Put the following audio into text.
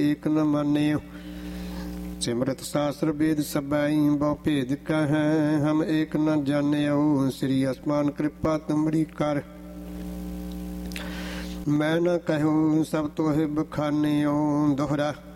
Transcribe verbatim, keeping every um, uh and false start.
ਏਕ ਨ ਮਾਨਿਓ। ਸਿਮਰਤ ਸਾਸਤਰ ਵੇਦ ਸਬਾਈ ਬਹੁ ਭੇਦ ਕਹੈ ਹਮ ਏਕ ਨ ਜਾਣਿਓ। ਸ੍ਰੀ ਅਸਮਾਨ ਕਿਰਪਾ ਤੁਮਰੀ ਕਰ ਮੈਂ ਨ ਕਹਿਓ ਸਭ ਤੋਹਿ ਬਖਾਨਿਓ। ਦੋਹਰਾ